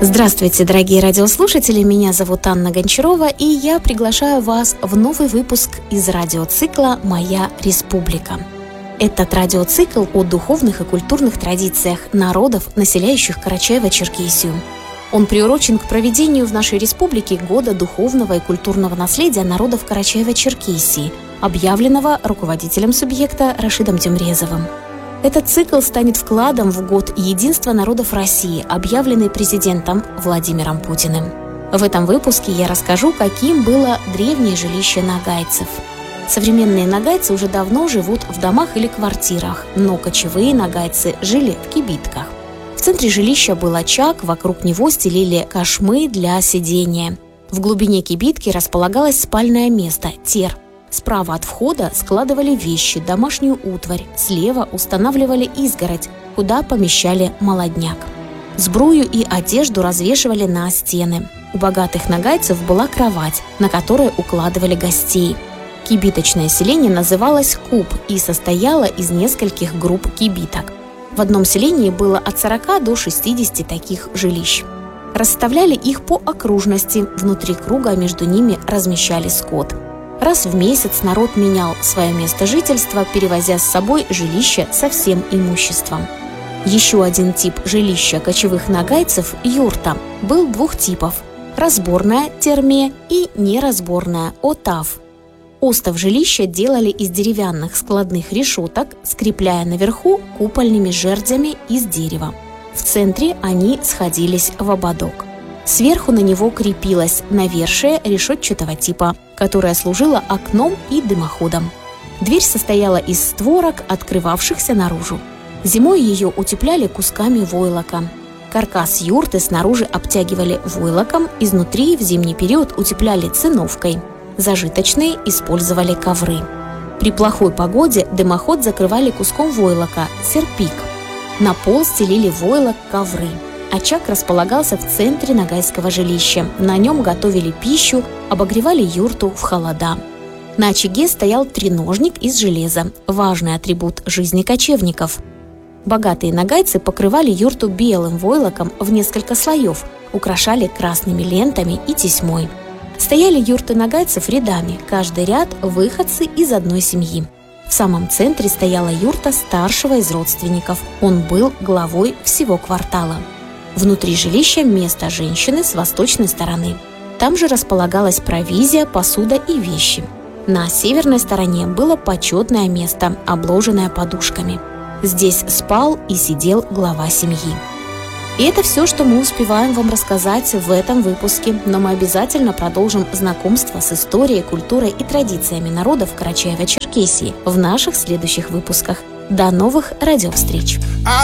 Здравствуйте, дорогие радиослушатели, меня зовут Анна Гончарова, и я приглашаю вас в новый выпуск из радиоцикла «Моя республика». Этот радиоцикл о духовных и культурных традициях народов, населяющих Карачаево-Черкесию. Он приурочен к проведению в нашей республике Года духовного и культурного наследия народов Карачаево-Черкесии, объявленного руководителем субъекта Рашидом Тюмрезовым. Этот цикл станет вкладом в Год единства народов России, объявленный президентом Владимиром Путиным. В этом выпуске я расскажу, каким было древнее жилище нагайцев. Современные нагайцы уже давно живут в домах или квартирах, но кочевые нагайцы жили в кибитках. В центре жилища был очаг, вокруг него стелили кошмы для сидения. В глубине кибитки располагалось спальное место – тер. Справа от входа складывали вещи, домашнюю утварь, слева устанавливали изгородь, куда помещали молодняк. Сбрую и одежду развешивали на стены. У богатых нагайцев была кровать, на которой укладывали гостей. Кибиточное селение называлось куб и состояло из нескольких групп кибиток. В одном селении было от 40 до 60 таких жилищ. Расставляли их по окружности, внутри круга между ними размещали скот. Раз в месяц народ менял свое место жительства, перевозя с собой жилище со всем имуществом. Еще один тип жилища кочевых нагайцев – юрта – был двух типов – разборная – терме и неразборная – отав. Остов жилища делали из деревянных складных решеток, скрепляя наверху купольными жердями из дерева. В центре они сходились в ободок. Сверху на него крепилась навершие решетчатого типа, которая служила окном и дымоходом. Дверь состояла из створок, открывавшихся наружу. Зимой ее утепляли кусками войлока. Каркас юрты снаружи обтягивали войлоком, изнутри в зимний период утепляли циновкой. Зажиточные использовали ковры. При плохой погоде дымоход закрывали куском войлока – серпик. На пол стелили войлок, ковры. Очаг располагался в центре нагайского жилища. На нем готовили пищу, обогревали юрту в холода. На очаге стоял треножник из железа – важный атрибут жизни кочевников. Богатые нагайцы покрывали юрту белым войлоком в несколько слоев, украшали красными лентами и тесьмой. Стояли юрты нагайцев рядами, каждый ряд – выходцы из одной семьи. В самом центре стояла юрта старшего из родственников. Он был главой всего квартала. Внутри жилища место женщины с восточной стороны. Там же располагалась провизия, посуда и вещи. На северной стороне было почетное место, обложенное подушками. Здесь спал и сидел глава семьи. И это все, что мы успеваем вам рассказать в этом выпуске, но мы обязательно продолжим знакомство с историей, культурой и традициями народов Карачаево-Черкесии в наших следующих выпусках. До новых радиовстреч!